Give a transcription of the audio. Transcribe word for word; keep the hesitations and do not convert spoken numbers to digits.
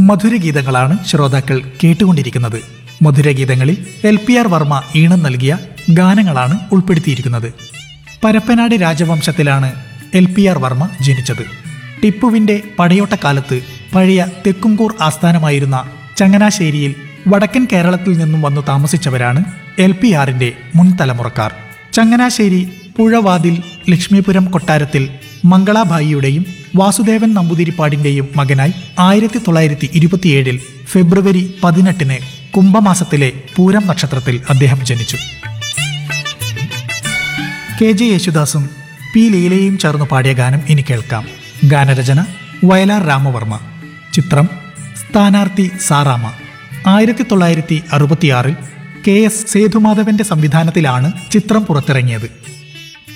മധുരഗീതങ്ങളാണ് ശ്രോതാക്കൾ കേട്ടുകൊണ്ടിരിക്കുന്നത്. മധുരഗീതങ്ങളിൽ L P R Varma ഈണം നൽകിയ ഗാനങ്ങളാണ് ഉൾപ്പെടുത്തിയിരിക്കുന്നത്. Parappanad രാജവംശത്തിലാണ് L P R Varma ജനിച്ചത്. ടിപ്പുവിന്റെ പടയോട്ടക്കാലത്ത് പഴയ തെക്കുംകൂർ ആസ്ഥാനമായിരുന്ന ചങ്ങനാശ്ശേരിയിൽ വടക്കൻ കേരളത്തിൽ നിന്നും വന്നു താമസിച്ചവരാണ് എൽ പി ആറിന്റെ മുൻ തലമുറക്കാർ. ചങ്ങനാശ്ശേരി പുഴവാതിൽ ലക്ഷ്മീപുരം കൊട്ടാരത്തിൽ മംഗളാഭായിയുടെയും വാസുദേവൻ നമ്പൂതിരിപ്പാടിന്റെയും മകനായി ആയിരത്തി തൊള്ളായിരത്തി ഇരുപത്തിയേഴിൽ ഫെബ്രുവരി പതിനെട്ടിന് കുംഭമാസത്തിലെ പൂരം നക്ഷത്രത്തിൽ അദ്ദേഹം ജനിച്ചു. കെ ജെ യേശുദാസും പി ലീലയും ചേർന്ന് പാടിയ ഗാനം ഇനി കേൾക്കാം. ഗാനരചന വയലാർ രാമവർമ്മ. ചിത്രം സ്ഥാനാർത്ഥി സാറാമ. ആയിരത്തി തൊള്ളായിരത്തി അറുപത്തിയാറിൽ കെ എസ് സേതുമാധവന്റെ സംവിധാനത്തിലാണ് ചിത്രം പുറത്തിറങ്ങിയത്.